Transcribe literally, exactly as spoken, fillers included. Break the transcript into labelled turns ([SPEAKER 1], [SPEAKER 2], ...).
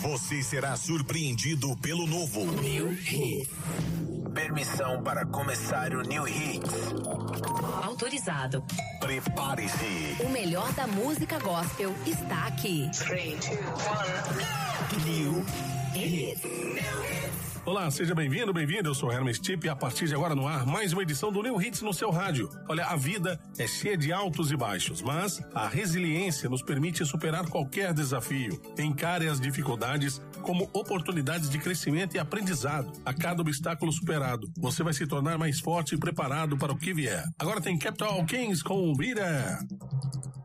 [SPEAKER 1] Você será surpreendido pelo novo
[SPEAKER 2] New Hits.
[SPEAKER 3] Permissão para começar o New Hits.
[SPEAKER 2] Autorizado.
[SPEAKER 1] Prepare-se.
[SPEAKER 2] O melhor da música gospel está aqui.
[SPEAKER 3] três, dois, um.
[SPEAKER 1] New
[SPEAKER 2] Hits.
[SPEAKER 4] Olá, seja bem-vindo, bem-vindo. Eu sou Hermes Tipp e a partir de agora no ar, mais uma edição do New Hits no seu rádio. Olha, a vida é cheia de altos e baixos, mas a resiliência nos permite superar qualquer desafio. Encare as dificuldades como oportunidades de crescimento e aprendizado. A cada obstáculo superado, você vai se tornar mais forte e preparado para o que vier. Agora tem Capital Kings com Vira.